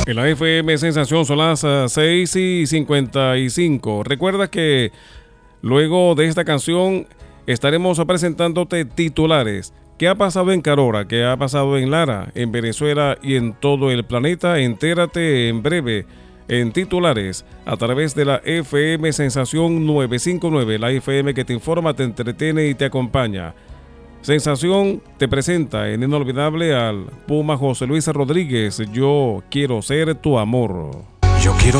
En la FM Sensación son las 6:55. Recuerda que luego de esta canción estaremos presentándote titulares. ¿Qué ha pasado en Carora? ¿Qué ha pasado en Lara, en Venezuela y en todo el planeta? Entérate en breve en titulares a través de la FM Sensación 959, la FM que te informa, te entretiene y te acompaña. Sensación te presenta en inolvidable al Puma José Luis Rodríguez. Yo quiero ser tu amor. Yo quiero